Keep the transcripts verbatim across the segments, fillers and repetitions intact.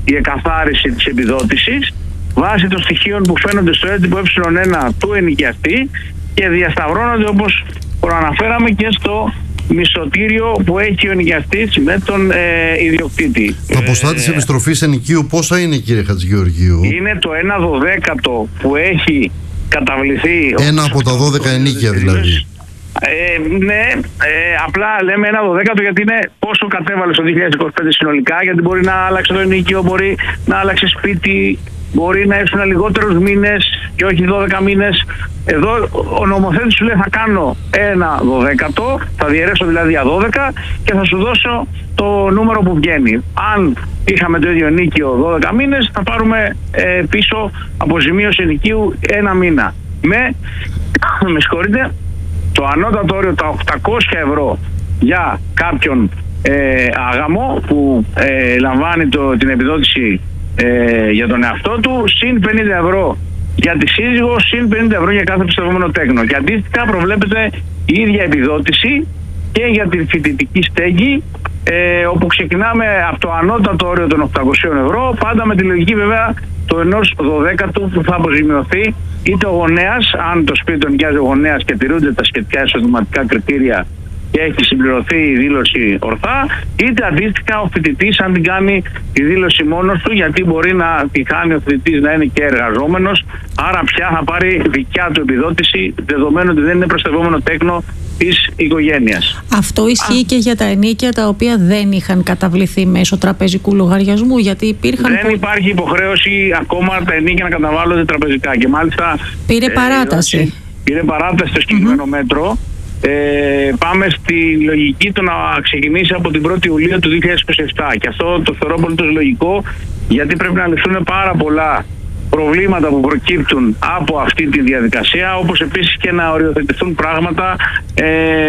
η εκαθάριση της επιδότησης βάσει των στοιχείων που φαίνονται στο έντυπο ε ένα του ενοικιαστή και διασταυρώνονται, όπως προαναφέραμε, και στο μισθωτήριο που έχει ο ενοικιαστής με τον ε, ιδιοκτήτη. Τα ποσά της επιστροφής ενοικίου πόσα είναι, κύριε Χατζηγεωργίου? Είναι το ένα δωδέκατο που έχει καταβληθεί. Ένα από τα δώδεκα ενοίκια δηλαδή. Ε, ναι, ε, απλά λέμε ένα δωδέκατο γιατί είναι πόσο κατέβαλε το δύο χιλιάδες είκοσι πέντε συνολικά, γιατί μπορεί να άλλαξε το ενοίκιο, μπορεί να άλλαξε σπίτι, μπορεί να ήσουν λιγότερους μήνες και όχι δώδεκα μήνες. Εδώ ο νομοθέτης σου λέει θα κάνω ένα δωδέκατο, θα διαιρέσω δηλαδή για δώδεκα και θα σου δώσω το νούμερο που βγαίνει. Αν είχαμε το ίδιο ενοίκιο δώδεκα μήνες, θα πάρουμε ε, πίσω αποζημίωση ενοικίου ένα μήνα. Με, με συγχωρείτε, το ανώτατο όριο τα οκτακόσια ευρώ για κάποιον ε, άγαμο που ε, λαμβάνει το, την επιδότηση ε, για τον εαυτό του, συν πενήντα ευρώ για τη σύζυγο, συν πενήντα ευρώ για κάθε πιστευόμενο τέκνο. Και αντίστοιχα προβλέπεται η ίδια επιδότηση και για τη φοιτητική στέγη, ε, όπου ξεκινάμε από το ανώτατο όριο των οκτακοσίων ευρώ, πάντα με τη λογική βέβαια το ενός δωδέκατου που θα αποζημιωθεί είτε ο γονέας, αν το σπίτι τον νοικιάζει ο γονέας και τηρούνται τα σχετικά εισοδηματικά κριτήρια και έχει συμπληρωθεί η δήλωση ορθά, είτε αντίστοιχα ο φοιτητής αν την κάνει τη δήλωση μόνος του, γιατί μπορεί να τη κάνει ο φοιτητής να είναι και εργαζόμενος, άρα πια θα πάρει δικιά του επιδότηση, δεδομένου ότι δεν είναι προστατευόμενο τέκνο της οικογένειας. Αυτό ισχύει Α. και για τα ενοίκια τα οποία δεν είχαν καταβληθεί μέσω τραπεζικού λογαριασμού, γιατί υπήρχαν... Δεν που... υπάρχει υποχρέωση ακόμα τα ενοίκια να καταβάλλονται τραπεζικά και μάλιστα... Πήρε παράταση. Ε, πήρε παράταση στο συγκεκριμένο mm-hmm. μέτρο. Ε, πάμε στη λογική το να ξεκινήσει από την πρώτη Ιουλίου του δύο χιλιάδες είκοσι επτά και αυτό το θεωρώ πολύ λογικό, γιατί πρέπει να λυθούν πάρα πολλά προβλήματα που προκύπτουν από αυτή τη διαδικασία, όπως επίσης και να οριοθετηθούν πράγματα ε,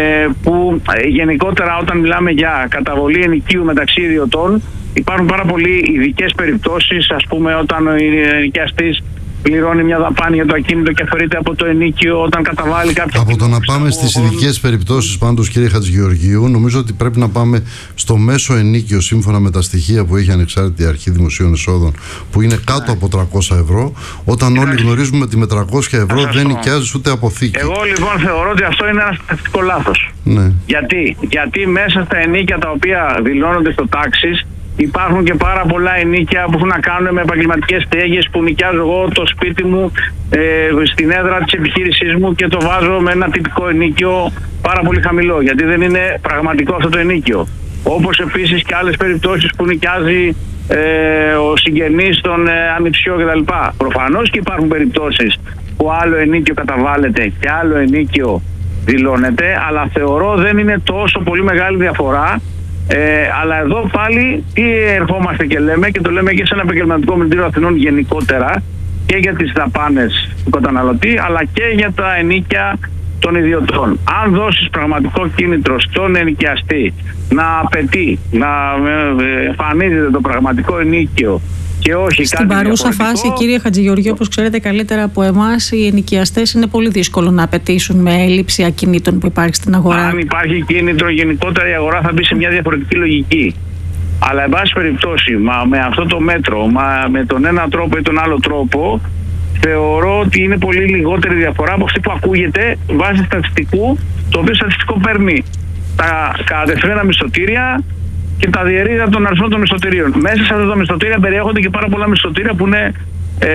που ε, γενικότερα όταν μιλάμε για καταβολή ενοικίου μεταξύ ιδιωτών υπάρχουν πάρα πολλοί ειδικές περιπτώσεις, ας πούμε όταν ο ενοικιαστής πληρώνει μια δαπάνη για το ακίνητο και αφαιρείται από το ενίκιο όταν καταβάλει κάποια... Από το να πάμε στις ειδικές περιπτώσεις πάντως, κύριε Χατζηγεωργίου, νομίζω ότι πρέπει να πάμε στο μέσο ενίκιο σύμφωνα με τα στοιχεία που έχει ανεξάρτητη αρχή δημοσίων εσόδων, που είναι κάτω από τριακόσια ευρώ, όταν Κοιτάξτε. όλοι γνωρίζουμε ότι με τριακόσια ευρώ δεν νοικιάζεις ούτε αποθήκη. Εγώ λοιπόν θεωρώ ότι αυτό είναι ένα στατιστικό λάθος. Ναι. Γιατί? Γιατί μέσα στα ενίκια τα οποία δηλώνονται στο τάξης υπάρχουν και πάρα πολλά ενίκια που έχουν να κάνουν με επαγγελματικές στέγες, που νοικιάζω εγώ το σπίτι μου ε, στην έδρα της επιχείρησής μου και το βάζω με ένα τυπικό ενίκιο πάρα πολύ χαμηλό, γιατί δεν είναι πραγματικό αυτό το ενίκιο. Όπως επίσης και άλλες περιπτώσεις που νοικιάζει ε, ο συγγενής των ε, ανιψιών κτλ. Προφανώς και υπάρχουν περιπτώσεις που άλλο ενίκιο καταβάλλεται και άλλο ενίκιο δηλώνεται, αλλά θεωρώ δεν είναι τόσο πολύ μεγάλη διαφορά. Ε, αλλά εδώ πάλι τι ερχόμαστε και λέμε, και το λέμε και σε ένα επαγγελματικό μητήριο Αθηνών γενικότερα, και για τις δαπάνες του καταναλωτή αλλά και για τα ενίκια των ιδιωτών. Αν δώσεις πραγματικό κίνητρο στον ενοικιαστή να απαιτεί, να εμφανίζεται το πραγματικό ενίκιο και όχι στην κάτι παρούσα φάση, κύριε Χατζηγεωργίου, όπως ξέρετε καλύτερα από εμάς, οι ενοικιαστές είναι πολύ δύσκολο να απαιτήσουν με έλλειψη ακινήτων που υπάρχει στην αγορά. Αν υπάρχει κίνητρο, γενικότερα η αγορά θα μπει σε μια διαφορετική λογική. Αλλά εν πάση περιπτώσει, μα με αυτό το μέτρο, μα με τον ένα τρόπο ή τον άλλο τρόπο, θεωρώ ότι είναι πολύ λιγότερη διαφορά από αυτή που ακούγεται βάσει στατιστικού, το οποίο στατιστικό παίρνει τα κατευθυνμένα μισθωτήρια και τα διαιρεί από τον αριθμό των μισθωτηρίων. Μέσα σε αυτά τα μισθωτήρια περιέχονται και πάρα πολλά μισθωτήρια που είναι ε,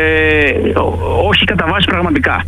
όχι κατά βάση πραγματικά.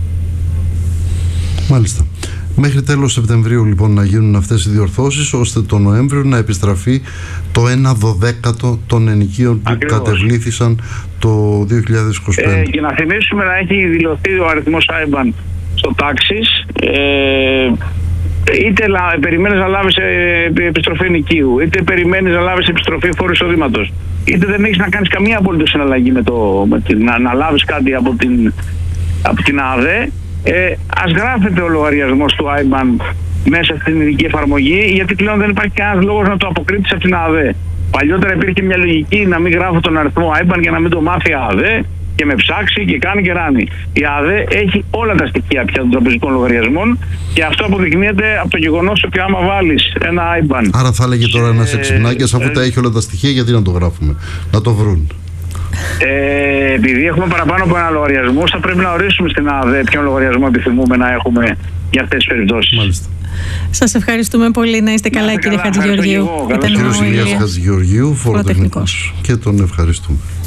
Μάλιστα. Μέχρι τέλος Σεπτεμβρίου λοιπόν να γίνουν αυτές οι διορθώσεις, ώστε το Νοέμβριο να επιστραφεί το ένα δωδέκατο των ενοικίων που Ακριβώς. κατεβλήθησαν το δύο χιλιάδες είκοσι πέντε. Ε, και να θυμίσουμε να έχει δηλωθεί ο αριθμός άιμπαν στο τάξης. Ε, είτε λα, περιμένεις να λάβεις επιστροφή ενοικίου, είτε περιμένεις να λάβεις επιστροφή φόρου εισοδήματος, είτε δεν έχεις να κάνεις καμία απολύτως συναλλαγή με το, με την, να, να λάβεις κάτι από την, από την ΑΔΕ, ε, ας γράφεται ο λογαριασμός του άιμπαν μέσα στην ειδική εφαρμογή, γιατί πλέον δεν υπάρχει κανένας λόγος να το αποκρίτεις από την ΑΔΕ. Παλιότερα υπήρχε μια λογική να μην γράφω τον αριθμό άιμπαν για να μην το μάθει η ΑΔΕ και με ψάξει και κάνει και ράνει. Η ΑΔΕ έχει όλα τα στοιχεία πια των τραπεζικών λογαριασμών και αυτό αποδεικνύεται από το γεγονός ότι άμα βάλεις ένα άι μπαν. Άρα θα έλεγε τώρα ένας εξυπνάκιας, αφού τα έχει όλα τα στοιχεία, γιατί να το γράφουμε, να το βρουν. Ε, επειδή έχουμε παραπάνω από ένα λογαριασμό, θα πρέπει να ορίσουμε στην ΑΔΕ ποιον λογαριασμό επιθυμούμε να έχουμε για αυτές τις περιπτώσεις. Μάλιστα. Σας ευχαριστούμε πολύ. Να είστε καλά, είστε κύριε καλά, Χατζηγεωργίου. Κύριος Ηλίας Χατζηγεωργίου, φοροτεχνικός. Και τον ευχαριστούμε.